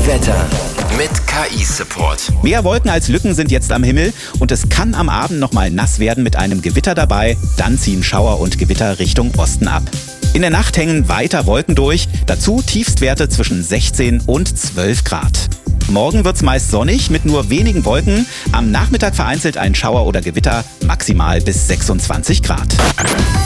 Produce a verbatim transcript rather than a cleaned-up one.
Wetter mit K I-Support. Mehr Wolken als Lücken sind jetzt am Himmel und es kann am Abend nochmal nass werden mit einem Gewitter dabei. Dann ziehen Schauer und Gewitter Richtung Osten ab. In der Nacht hängen weiter Wolken durch, dazu Tiefstwerte zwischen sechzehn und zwölf Grad. Morgen wird's meist sonnig mit nur wenigen Wolken. Am Nachmittag vereinzelt ein Schauer oder Gewitter, maximal bis sechsundzwanzig Grad.